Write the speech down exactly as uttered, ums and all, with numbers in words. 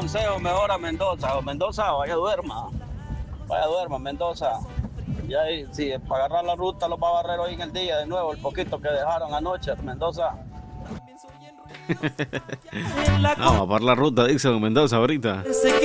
consejo mejor a Mendoza. O Mendoza, vaya duerma. Vaya duerma, Mendoza. Y ahí, si para agarrar la ruta los va a barrer hoy en el día de nuevo, el poquito que dejaron anoche, Mendoza. Vamos a parar la ruta, dice don Mendoza ahorita.